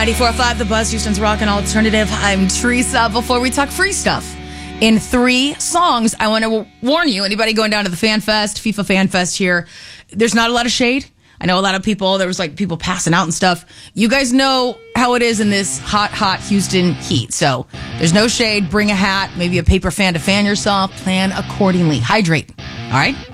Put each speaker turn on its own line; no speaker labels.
94.5 The Buzz, Houston's Rock and Alternative. I'm Teresa. Before we talk free stuff, in 3 songs, I want to warn you, anybody going down to the Fan Fest, FIFA Fan Fest here, there's not a lot of shade. I know a lot of people, there was like people passing out and stuff. You guys know how it is in this hot Houston heat. So there's no shade. Bring a hat, maybe a paper fan to fan yourself. Plan accordingly. Hydrate. All right?